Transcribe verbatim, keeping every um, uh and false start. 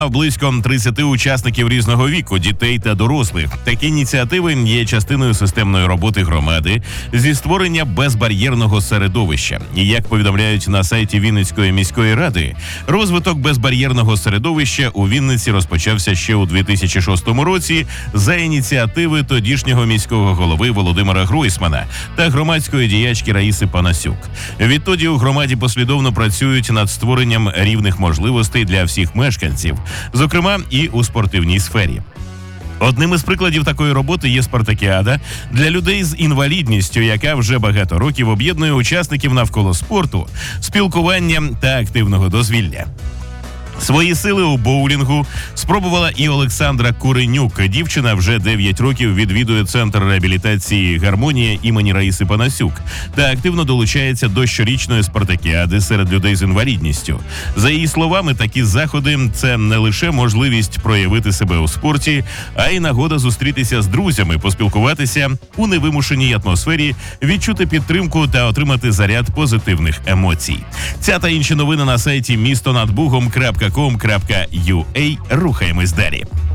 Близько тридцяти учасників різного віку, дітей та дорослих. Такі ініціативи є частиною системної роботи громади зі створення безбар'єрного середовища. І як повідомляють на сайті Вінницької міської ради, розвиток безбар'єрного середовища у Вінниці розпочався ще у дві тисячі шостому році за ініціативи тодішнього міського голови Володимира Гройсмана та громадської діячки Раїси Панасюк. Відтоді у громаді послідовно працюють над створенням рівних можливостей для всіх мешканців, зокрема і у спортивній сфері. Одним із прикладів такої роботи є спартакіада для людей з інвалідністю, яка вже багато років об'єднує учасників навколо спорту, спілкування та активного дозвілля. Свої сили у боулінгу спробувала і Олександра Куренюк. Дівчина вже дев'ять років відвідує центр реабілітації «Гармонія» імені Раїси Панасюк та активно долучається до щорічної спартакіади серед людей з інвалідністю. За її словами, такі заходи – це не лише можливість проявити себе у спорті, а й нагода зустрітися з друзями, поспілкуватися у невимушеній атмосфері, відчути підтримку та отримати заряд позитивних емоцій. Ця та інші новини на сайті місто над бугом крапка ком крапка ю а. Рухаємось далі.